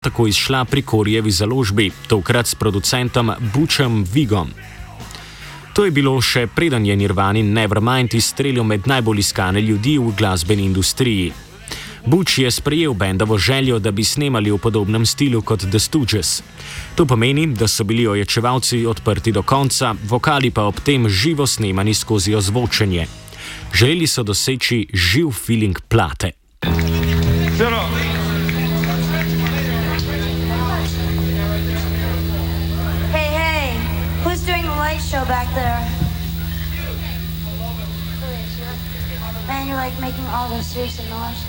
tako izšla pri Korjevi založbi, tokrat s producentom Butchem Vigom. To je bilo še preden je Nirvanin Nevermind izstrelil med najbolj iskane ljudi v glasbeni industriji. Butch je sprejel bendovo željo, da bi snemali v podobnem stilu kot The Stooges. To pomeni, da so bili ojačevalci odprti do konca, vokali pa ob tem živo snemani skozi ozvočenje. Želeli so doseči živ feeling plate. Hey, who's doing the light show back there? Man, you're like making all those serious noise.